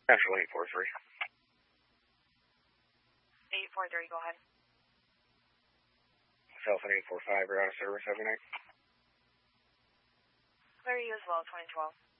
Central 843. 843, go ahead. Southland 845, you're out of service, 78. Clear you as well, 2012.